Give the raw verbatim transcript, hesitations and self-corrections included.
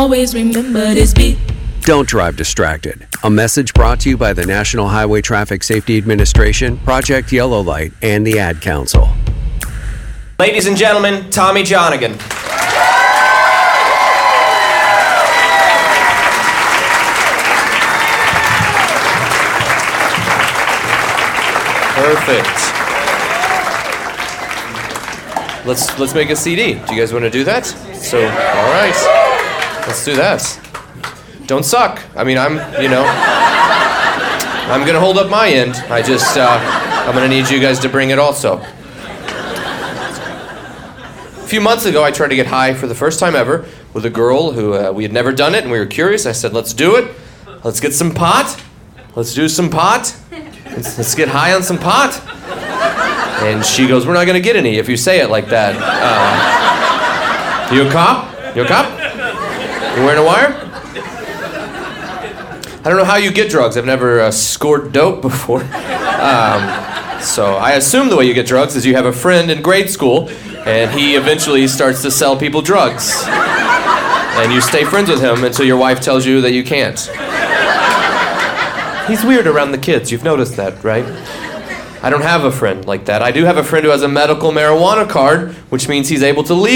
Always remember this beat. Don't drive distracted. A message brought to you by the National Highway Traffic Safety Administration, Project Yellow Light, and the Ad Council. Ladies and gentlemen, Tommy Johnigan. Perfect. Let's let's make a C D. Do you guys want to do that? So, all right. Let's do that. Don't suck. I mean, I'm, you know, I'm gonna hold up my end. I just, uh, I'm gonna need you guys to bring it also. A few months ago, I tried to get high for the first time ever with a girl who uh, we had never done it, and we were curious. I said, let's do it. Let's get some pot. Let's do some pot. Let's, let's get high on some pot. And she goes, we're not gonna get any if you say it like that. Uh, you a cop? You a cop? You wearing a wire? I don't know how you get drugs. I've never uh, scored dope before. Um, so I assume the way you get drugs is you have a friend in grade school, and he eventually starts to sell people drugs. And you stay friends with him until your wife tells you that you can't. He's weird around the kids. You've noticed that, right? I don't have a friend like that. I do have a friend who has a medical marijuana card, which means he's able to leave.